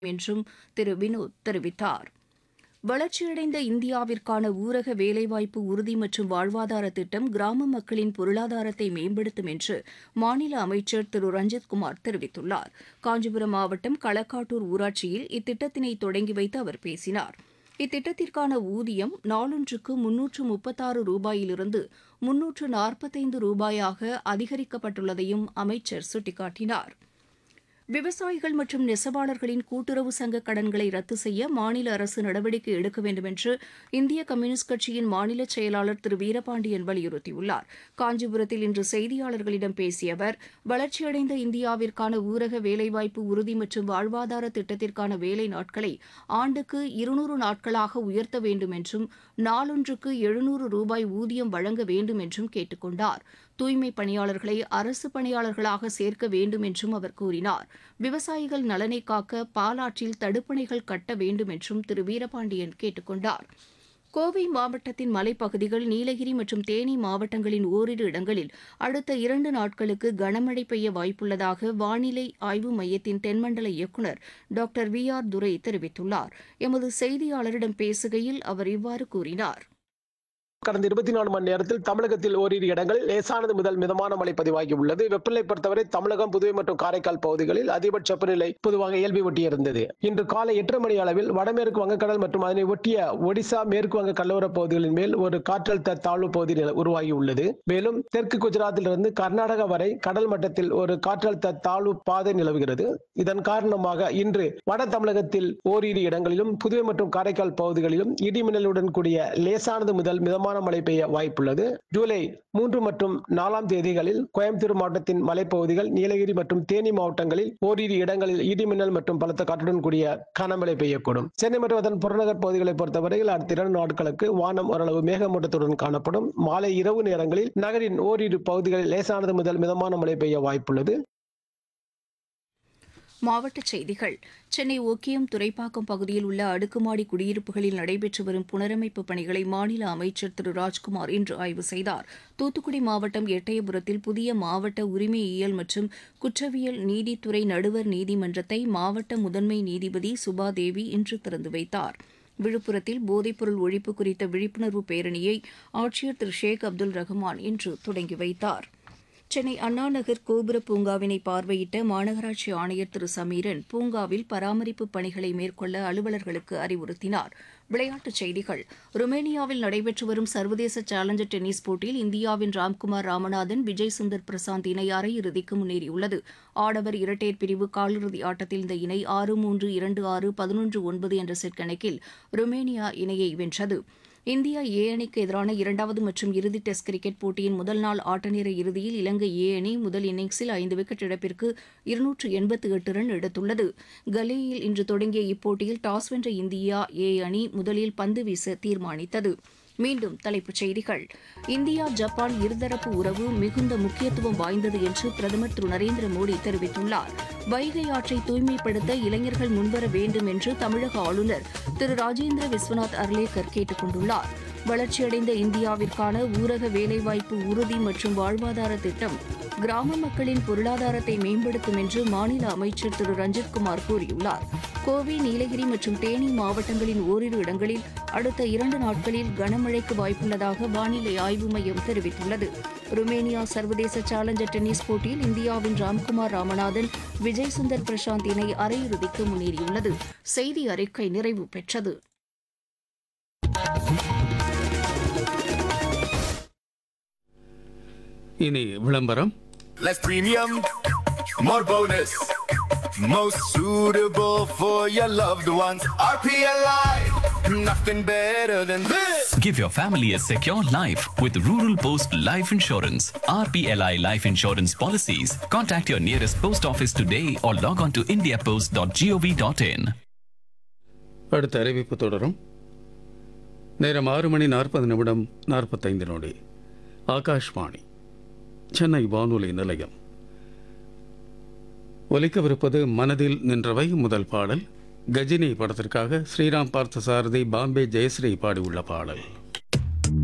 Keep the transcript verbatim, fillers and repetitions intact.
என்றும் திரு வினோத் தெரிவித்தார். வளர்ச்சியடைந்த இந்தியாவிற்கான ஊரக வேலைவாய்ப்பு உறுதி மற்றும் வாழ்வாதார திட்டம் கிராம மக்களின் பொருளாதாரத்தை மேம்படுத்தும் என்று மாநில அமைச்சர் திரு ரஞ்சித்குமார் தெரிவித்துள்ளார். காஞ்சிபுரம் மாவட்டம் களக்காட்டூர் ஊராட்சியில் இத்திட்டத்தினை தொடங்கி வைத்து அவர் பேசினார். இத்திட்டத்திற்கான ஊதியம் நாளொன்றுக்கு முன்னூற்று முப்பத்தாறு ரூபாயிலிருந்து முன்னூற்று நாற்பத்தைந்து ரூபாயாக அதிகரிக்கப்பட்டுள்ளதையும் அமைச்சர் சுட்டிக்காட்டினார். விவசாயிகள் மற்றும் நெசவாளர்களின் கூட்டுறவு சங்க கடன்களை ரத்து செய்ய மாநில அரசு நடவடிக்கை எடுக்க வேண்டும் என்று இந்திய கம்யூனிஸ்ட் கட்சியின் மாநில செயலாளர் திரு வீரபாண்டியன் வலியுறுத்தியுள்ளார். காஞ்சிபுரத்தில் இன்று செய்தியாளர்களிடம் பேசிய அவர், வளர்ச்சியடைந்த இந்தியாவிற்கான ஊரக வேலைவாய்ப்பு உறுதி மற்றும் வாழ்வாதார திட்டத்திற்கான வேலை நாட்களை ஆண்டுக்கு இருநூறு நாட்களாக உயர்த்த வேண்டும் என்றும் நாளொன்றுக்கு எழுநூறு ரூபாய் ஊதியம் வழங்க வேண்டும் என்றும் கேட்டுக் கொண்டார். தூய்மை பணியாளர்களை அரசு பணியாளர்களாக சேர்க்க வேண்டும் என்றும் அவர் கூறினார். விவசாயிகள் நலனை காக்க பாலாற்றில் தடுப்பணைகள் கட்ட வேண்டும் என்றும் திரு வீரபாண்டியன் கேட்டுக் கொண்டார். கோவை மாவட்டத்தின் மலைப்பகுதிகள், நீலகிரி மற்றும் தேனி மாவட்டங்களின் ஓரிரு இடங்களில் அடுத்த இரண்டு நாட்களுக்கு கனமழை பெய்ய வாய்ப்புள்ளதாக வானிலை ஆய்வு மையத்தின் தென்மண்டல இயக்குநர் டாக்டர் வி ஆர் துரை தெரிவித்துள்ளார். எமது செய்தியாளரிடம் பேசுகையில் அவர் இவ்வாறு கூறினார். கடந்த இருபத்தி நாலு மணி நேரத்தில் தமிழகத்தில் ஓரிரு இடங்களில் லேசானது முதல் மிதமான மழை பதிவாகி உள்ளது. வெப்பநிலை பொறுத்தவரை தமிழகம், புதுவை மற்றும் காரைக்கால் பகுதிகளில் அதிகபட்ச வெப்பநிலை பொதுவாக இயல்பை ஒட்டியிருந்தது. இன்று காலை எட்டரை மணி அளவில் வடமேற்கு வங்கக்கடல் மற்றும் அதனை ஒட்டிய ஒடிசா, மேற்கு வங்க கடலோர பகுதிகளின் மேல் ஒரு காற்றழுத்த தாழ்வு பகுதி உருவாகி உள்ளது. மேலும் தெற்கு குஜராத்திலிருந்து கர்நாடகா வரை கடல் மட்டத்தில் ஒரு காற்றழுத்த தாழ்வு பாதை நிலவுகிறது. இதன் காரணமாக இன்று வட தமிழகத்தில் ஓரிரு இடங்களிலும், புதுவை மற்றும் காரைக்கால் பகுதிகளிலும் இடிமின்னலுடன் கூடிய லேசானது முதல் மிதமான மழை பெய்ய வாய்ப்புள்ளது. ஜூலை மூன்று மற்றும் நாலாம் தேதிகளில் கோயம்புத்தூர் மாவட்டத்தின் மலைப்பகுதிகள், நீலகிரி மற்றும் தேனி மாவட்டங்களில் ஓரிரு இடங்களில் இடிமின்னல் மற்றும் பலத்த காற்றுடன் கூடிய கனமழை பெய்யக்கூடும். சென்னை மற்றும் அதன் புறநகர் பகுதிகளை பொறுத்தவரையில் அடுத்த இரண்டு நாட்களுக்கு வானம் ஓரளவு மேகமூட்டத்துடன் காணப்படும். மாலை இரவு நேரங்களில் நகரின் ஓரிரு பகுதிகளில் லேசானது முதல் மிதமான மழை பெய்ய வாய்ப்புள்ளது. மாவட்டச் செய்திகள். சென்னை ஒக்கியம் துறைப்பாக்கம் பகுதியில் உள்ள அடுக்குமாடி குடியிருப்புகளில் நடைபெற்று வரும் புனரமைப்பு பணிகளை மாநில அமைச்சர் திரு ராஜ்குமார் இன்று ஆய்வு செய்தார். தூத்துக்குடி மாவட்டம் எட்டயபுரத்தில் புதிய மாவட்ட உரிமையியல் மற்றும் குற்றவியல் நீதித்துறை நடுவர் நீதிமன்றத்தை மாவட்ட முதன்மை நீதிபதி சுபாதேவி இன்று திறந்து வைத்தார். விழுப்புரத்தில் போதைப்பொருள் ஒழிப்பு குறித்த விழிப்புணர்வு பேரணியை ஆட்சியர் திரு ஷேக் அப்துல் ரஹ்மான் இன்று தொடங்கி வைத்தார். சென்னை அண்ணாநகர் கோபுர பூங்காவினை பார்வையிட்ட மாநகராட்சி ஆணையர் திரு சமீரன் பூங்காவில் பராமரிப்பு பணிகளை மேற்கொள்ள அலுவலர்களுக்கு அறிவுறுத்தினார். விளையாட்டுச் செய்திகள். ருமேனியாவில் நடைபெற்று வரும் சர்வதேச சேலஞ்சர் டென்னிஸ் போட்டியில் இந்தியாவின் ராம்குமார் ராமநாதன், விஜய் சுந்தர் பிரசாந்த் இணை அரையிறுதிக்கு முன்னேறியுள்ளது. ஆடவர் இரட்டையர் பிரிவு காலிறுதி ஆட்டத்தில் இந்த இணை ஆறு மூன்று, இரண்டு ஆறு, பதினொன்று ஒன்பது என்ற செட் கணக்கில் ருமேனியா இணையை வென்றது. இந்தியா ஏ அணிக்கு எதிரான இரண்டாவது மற்றும் இறுதி டெஸ்ட் கிரிக்கெட் போட்டியின் முதல் நாள் ஆட்டநேர இறுதியில் இலங்கை ஏ அணி முதல் இன்னிங்ஸில் ஐந்து விக்கெட் இழப்பிற்கு இருநூற்று எண்பத்து எட்டு ரன் எடுத்துள்ளது. கலேயில் இன்று தொடங்கிய இப்போட்டியில் டாஸ் வென்ற இந்தியா ஏ அணி முதலில் பந்து வீச தீர்மானித்தது. மீண்டும் தலைப்புச் செய்திகள். இந்தியா ஜப்பான் இருதரப்பு உறவு மிகுந்த முக்கியத்துவம் வாய்ந்தது என்று பிரதமர் திரு நரேந்திர மோடி தெரிவித்துள்ளார். வைகை ஆற்றை தூய்மைப்படுத்த இளைஞர்கள் முன்வர வேண்டும் என்று தமிழக ஆளுநர் திரு ராஜேந்திர விஸ்வநாத் அர்லேக்கர் கேட்டுக் கொண்டுள்ளார். வளர்ச்சியடைந்த இந்தியாவிற்கான ஊரக வேலைவாய்ப்பு உறுதி மற்றும் வாழ்வாதார திட்டம் கிராம மக்களின் பொருளாதாரத்தை மேம்படுத்தும் என்று மாநில அமைச்சர் திரு ரஞ்சித்குமார் கூறியுள்ளார். கோவை, நீலகிரி மற்றும் தேனி மாவட்டங்களின் ஓரிரு இடங்களில் அடுத்த இரண்டு நாட்களில் கனமழைக்கு வாய்ப்புள்ளதாக வானிலை ஆய்வு மையம் தெரிவித்துள்ளது. ருமேனியா சர்வதேச சேலஞ்சர் டென்னிஸ் போட்டியில் இந்தியாவின் ராம்குமார் ராமநாதன், விஜய் சுந்தர் பிரசாந்த் இணை அரையிறுதிக்கு முன்னேறியுள்ளது. செய்தி அறிக்கை நிறைவு பெற்றது. இனி விளம்பரம். Less premium, more bonus, most suitable for your loved ones. R P L I, nothing better than this. Give your family a secure life with Rural Post Life Insurance. R P L I Life Insurance Policies. Contact your nearest post office today or log on to india post dot gov dot in. அடுத்த அறிவிப்பு தொடரும். நேரம் ஆறு மணி நாற்பது நிமிடம் நாற்பத்தைந்து நொடி. ஆகாஷ்வாணி சென்னை வானொலி நிலையம். ஒலிக்கவிருப்பது மனதில் நின்றவை. முதல் பாடல் கஜினி படத்திற்காக ஸ்ரீராம் பார்த்தசாரதி, பாம்பே ஜெயஸ்ரீ பாடியுள்ள பாடல்.